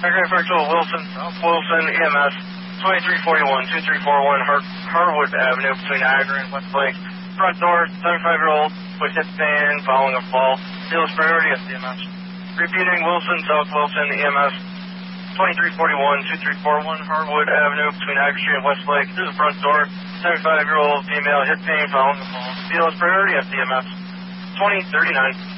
Secretary Virtual Wilson, South Wilson, EMS, 2341, 2341 Harwood Avenue between Niagara and Westlake. Front door, 75-year-old with hip pain following a fall. Deals priority at the EMS. Repeating Wilson, South Wilson, EMS, 2341, 2341 Harwood Avenue between Niagara Street and Westlake. Through the front door, 75-year-old female hip pain following a fall. Deals priority at the EMS. 2039.